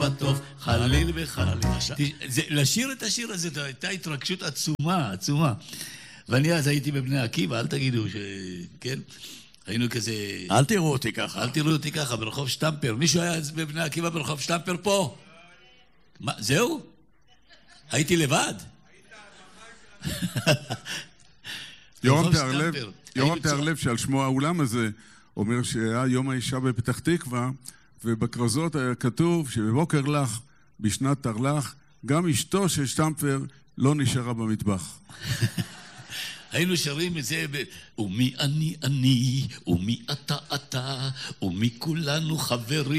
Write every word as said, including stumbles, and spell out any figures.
בטוב, חליל וחליל. לשיר את השיר הזה, הייתה התרגשות עצומה, עצומה. ואני אז הייתי בבני עקיבא, אל תגידו ש... כן? היינו כזה... אל תראו אותי ככה. אל תראו אותי ככה, ברחוב שטמפר. מישהו היה אז בבני עקיבא ברחוב שטמפר פה? מה, זהו? הייתי לבד? יורם תיארלב, יורם תיארלב שעל שמו האולם הזה אומר שהיה יום האישה בפתח תקווה, ובכרזות היה כתוב שבבוקר לך, בשנת תרל"ח, גם אשתו של שטמפר לא נשארה במטבח. היינו שרים את זה ב... ומי אני אני, ומי אתה אתה, ומי כולנו חברים.